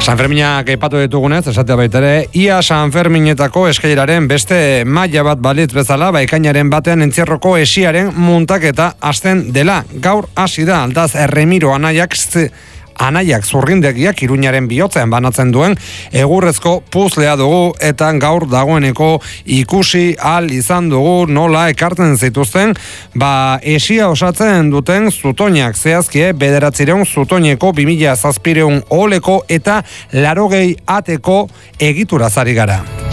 Sanferminak aipatu ditugunez, esatea baita ere, ia Sanferminetako eskaileraren beste maila bat balitz bezala, ekainaren batean entzierroko esiaren muntaketa hasten dela. Gaur hasi da, aldaz Erremiro anaiak zurrindegiak Iruñaren bihotzean banatzen duen egurrezko puzlea dugu, eta gaur dagoeneko ikusi ahal izan dugu nola ekartzen zituzten esia osatzen duten zutoinak, zehazkie 900 zutoineko 2700 oleko eta 80 ateko egituraz ari gara.